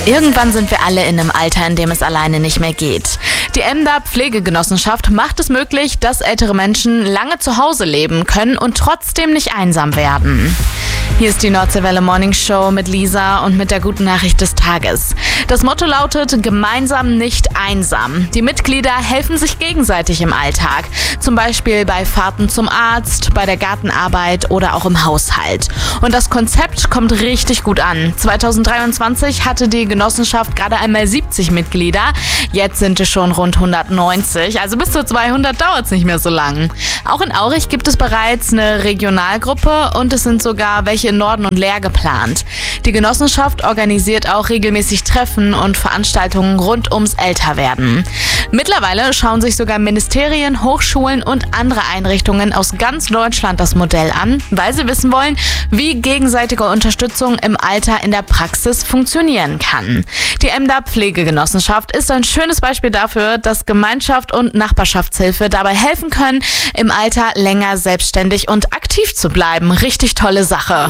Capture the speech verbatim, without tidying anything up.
Irgendwann sind wir alle in einem Alter, in dem es alleine nicht mehr geht. Die Emder Pflegegenossenschaft macht es möglich, dass ältere Menschen lange zu Hause leben können und trotzdem nicht einsam werden. Hier ist die Nordseewelle Morning Show mit Lisa und mit der guten Nachricht des Tages. Das Motto lautet: gemeinsam nicht einsam. Die Mitglieder helfen sich gegenseitig im Alltag. Zum Beispiel bei Fahrten zum Arzt, bei der Gartenarbeit oder auch im Haushalt. Und das Konzept kommt richtig gut an. zweitausenddreiundzwanzig hatte die Genossenschaft gerade einmal siebzig Mitglieder. Jetzt sind es schon rund hundertneunzig. Also bis zu zweihundert dauert es nicht mehr so lang. Auch in Aurich gibt es bereits eine Regionalgruppe und es sind sogar welche in Norden und Leer geplant. Die Genossenschaft organisiert auch regelmäßig Treffen und Veranstaltungen rund ums Älterwerden. Mittlerweile schauen sich sogar Ministerien, Hochschulen und andere Einrichtungen aus ganz Deutschland das Modell an, weil sie wissen wollen, wie gegenseitige Unterstützung im Alter in der Praxis funktionieren kann. Die Emder Pflegegenossenschaft ist ein schönes Beispiel dafür, dass Gemeinschaft und Nachbarschaftshilfe dabei helfen können, im Alter länger selbstständig und aktiv zu bleiben. Richtig tolle Sache.